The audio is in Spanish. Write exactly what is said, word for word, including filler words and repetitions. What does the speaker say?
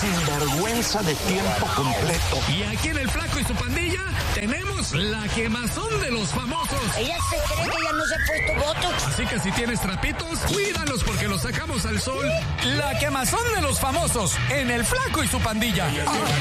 sinvergüenza de tiempo completo. Y aquí en El Flaco y su pandilla tenemos la quemazón de los famosos. Ella se cree que ya no se ha puesto botox. Así que si tienes trapitos, cuídalos porque los sacamos al sol. La quemazón de los famosos en El Flaco y su pandilla.